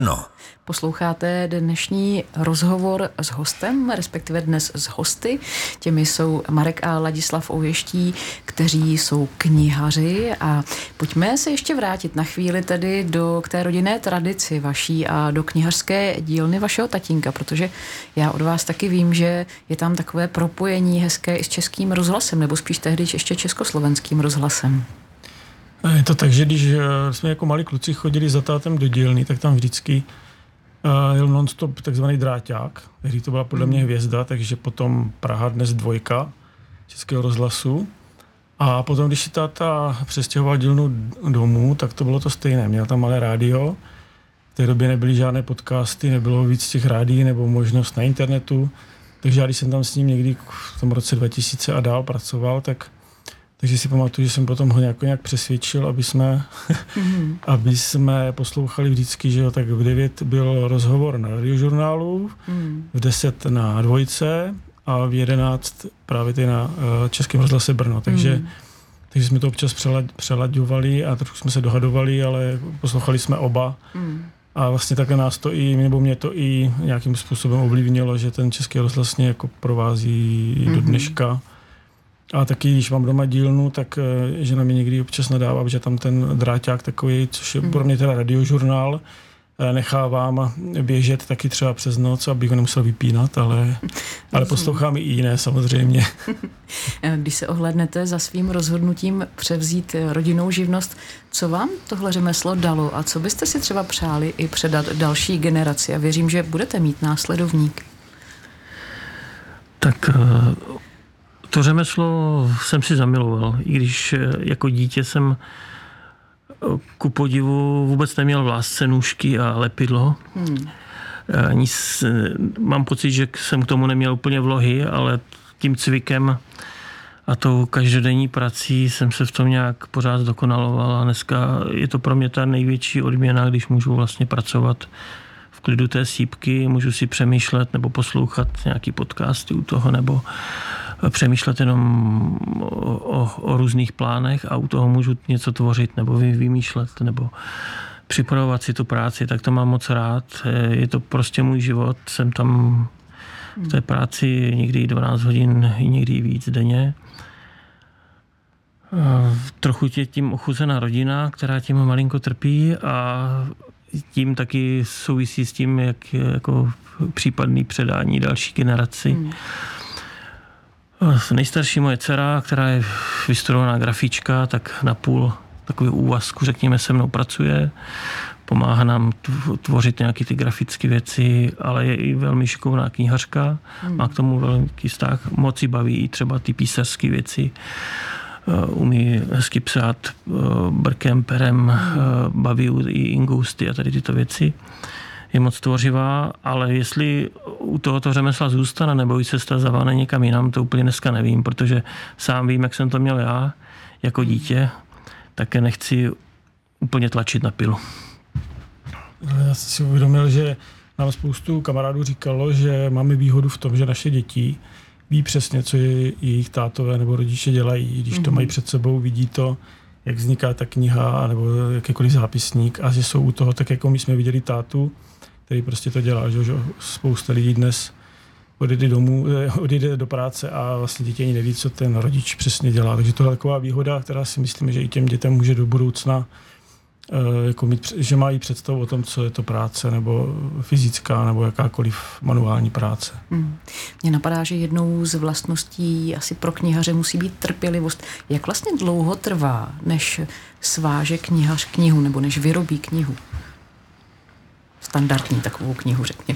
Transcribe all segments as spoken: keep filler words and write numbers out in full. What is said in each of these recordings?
No. Posloucháte dnešní rozhovor s hostem, respektive dnes s hosty. Těmi jsou Marek a Ladislav Ouještí, kteří jsou knihaři. A pojďme se ještě vrátit na chvíli tedy do, k té rodinné tradici vaší a do knihařské dílny vašeho tatínka, protože já od vás taky vím, že je tam takové propojení hezké i s Českým rozhlasem, nebo spíš tehdy ještě Československým rozhlasem. Je to tak, že když jsme jako malí kluci chodili za tátem do dílny, tak tam vždycky uh, jel non-stop takzvaný dráťák. Tehdy to byla podle mě hvězda, takže potom Praha dnes dvojka Českého rozhlasu. A potom, když si táta přestěhoval dílnu domů, tak to bylo to stejné. Měl tam malé rádio. V té době nebyly žádné podcasty, nebylo víc těch rádií nebo možnost na internetu. Takže já, když jsem tam s ním někdy v tom roce dva tisíce a dál pracoval, tak Takže si pamatuju, že jsem potom ho nějak, nějak přesvědčil, aby jsme, mm. aby jsme poslouchali vždycky, že jo, tak v devět byl rozhovor na radiožurnálu, mm. v deset na dvojce a v jedenáct právě ty na uh, Českém rozhlase Brno. Takže, mm. takže jsme to občas přelad, přelaďovali a trošku jsme se dohadovali, ale poslouchali jsme oba. Mm. A vlastně takhle nás to i, nebo mě to i nějakým způsobem ovlivnilo, že ten Český rozhlas vlastně jako provází mm. do dneška. A taky, když mám doma dílnu, tak žena mi někdy občas nadává, že tam ten dráťák takový, což je pro mě teda radiožurnál, nechávám běžet taky třeba přes noc, abych ho nemusel vypínat, ale, ale poslouchám i jiné samozřejmě. Když se ohlédnete za svým rozhodnutím převzít rodinnou živnost, co vám tohle řemeslo dalo a co byste si třeba přáli i předat další generaci? A věřím, že budete mít následovník. Tak to řemeslo jsem si zamiloval, i když jako dítě jsem ku podivu vůbec neměl v lásce nůžky a lepidlo. Hmm. Nic, mám pocit, že jsem k tomu neměl úplně vlohy, ale tím cvikem a tou každodenní prací jsem se v tom nějak pořád zdokonaloval a dneska je to pro mě ta největší odměna, když můžu vlastně pracovat v klidu té sýpky, můžu si přemýšlet nebo poslouchat nějaký podcasty u toho, nebo přemýšlet jenom o, o, o různých plánech a u toho můžu něco tvořit nebo vymýšlet nebo připravovat si tu práci, tak to mám moc rád. Je to prostě můj život, jsem tam v té práci někdy dvanáct hodin, někdy víc denně. Trochu tě tím ochuzená rodina, která tím malinko trpí a tím taky souvisí s tím, jak jako případný předání další generaci. Hmm. Nejstarší moje dcera, která je vystudovaná grafička, tak na půl takový úvazku, řekněme, se mnou pracuje. Pomáhá nám tvořit nějaké ty grafické věci, ale je i velmi šikovná knihařka. Hmm. Má k tomu velký vztah. Moc jí baví i třeba ty písařské věci. Umí hezky psát brkem, perem, hmm. baví i ingousty a tady tyto věci. Je moc tvořivá, ale jestli u tohoto řemesla zůstane nebo ji cesta zaváne někam jinam, to úplně dneska nevím, protože sám vím, jak jsem to měl já jako dítě, také nechci úplně tlačit na pilu. Já jsem si uvědomil, že nám spoustu kamarádů říkalo, že máme výhodu v tom, že naše děti ví přesně, co je jejich tátové nebo rodiče dělají. Když to mají před sebou, vidí to, jak vzniká ta kniha nebo jakýkoliv zápisník a že jsou u toho, tak jako my jsme viděli tátu, který prostě to dělá, že, že spousta lidí dnes odjede domů, odjede do práce a vlastně děti ani neví, co ten rodič přesně dělá. Takže to je taková výhoda, která si myslím, že i těm dětem může do budoucna jako mít, že mají představu o tom, co je to práce, nebo fyzická, nebo jakákoliv manuální práce. Hmm. Mně napadá, že jednou z vlastností asi pro knihaře musí být trpělivost. Jak vlastně dlouho trvá, než sváže knihař knihu, nebo než vyrobí knihu? Standardní takovou knihu, řekněme.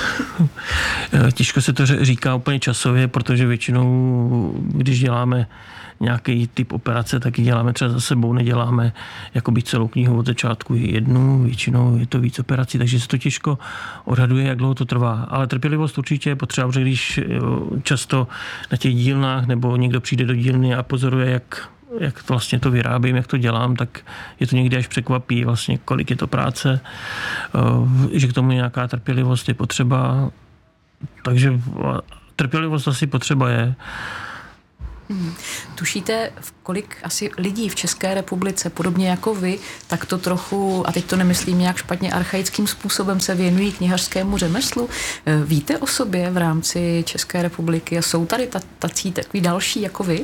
Těžko se to říká úplně časově, protože většinou, když děláme nějaký typ operace, tak ji děláme třeba za sebou, neděláme jakoby celou knihu od začátku jednu, většinou je to víc operací, takže se to těžko odhaduje, jak dlouho to trvá. Ale trpělivost určitě je potřeba, protože když často na těch dílnách nebo někdo přijde do dílny a pozoruje, jak jak to vlastně to vyrábím, jak to dělám, tak je to někdy až překvapí, vlastně, kolik je to práce, že k tomu nějaká trpělivost je potřeba. Takže trpělivost asi potřeba je. Hmm. Tušíte, v kolik asi lidí v České republice, podobně jako vy, tak to trochu, a teď to nemyslím nějak špatně, archaickým způsobem se věnují knihařskému řemeslu? Víte o sobě v rámci České republiky a jsou tady tací takový další jako vy?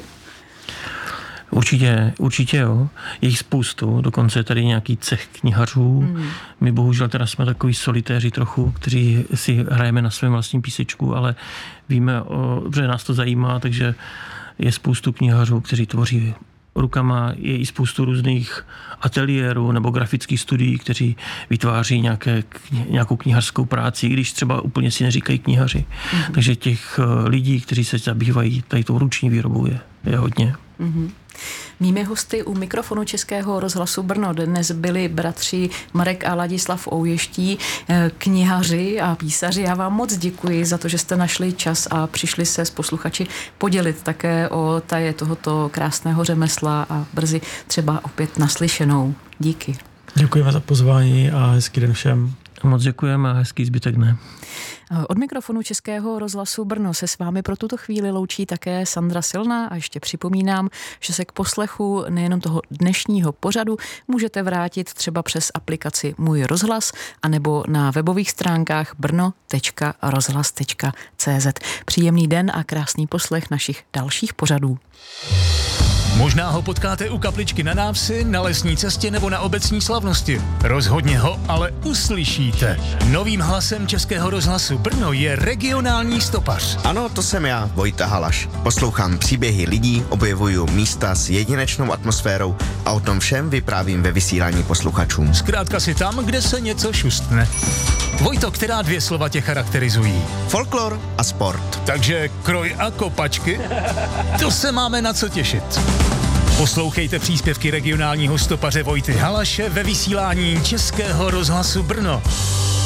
Určitě, určitě jo. Je jich spoustu, dokonce je tady nějaký cech knihařů. Hmm. My bohužel teda jsme takový solitéři trochu, kteří si hrajeme na svém vlastním písečku, ale víme, o, že nás to zajímá, takže je spoustu knihařů, kteří tvoří rukama, je i spoustu různých ateliérů nebo grafických studií, kteří vytváří nějaké, nějakou knihařskou práci, i když třeba úplně si neříkají knihaři. Mm-hmm. Takže těch lidí, kteří se zabývají tady tou ruční výrobou, je, je hodně. Mm-hmm. Mými hosty u mikrofonu Českého rozhlasu Brno dnes byli bratři Marek a Ladislav Ouještí, knihaři a písaři. Já vám moc děkuji za to, že jste našli čas a přišli se s posluchači podělit také o taje tohoto krásného řemesla a brzy třeba opět naslyšenou. Díky. Děkujeme za pozvání a hezký den všem. Moc děkujeme a hezký zbytek dne. Od mikrofonu Českého rozhlasu Brno se s vámi pro tuto chvíli loučí také Sandra Silná a ještě připomínám, že se k poslechu nejenom toho dnešního pořadu můžete vrátit třeba přes aplikaci Můj rozhlas anebo na webových stránkách brno tečka rozhlas tečka cé zet. Příjemný den a krásný poslech našich dalších pořadů. Možná ho potkáte u kapličky na návsi, na lesní cestě nebo na obecní slavnosti. Rozhodně ho ale uslyšíte. Novým hlasem Českého rozhlasu Brno je regionální stopař. Ano, to jsem já, Vojta Halaš. Poslouchám příběhy lidí, objevuju místa s jedinečnou atmosférou a o tom všem vyprávím ve vysílání posluchačům. Zkrátka si tam, kde se něco šustne. Vojto, která dvě slova tě charakterizují? Folklor a sport. Takže kroj a kopačky? To se máme na co těšit. Poslouchejte příspěvky regionálního stopaře Vojty Halaše ve vysílání Českého rozhlasu Brno.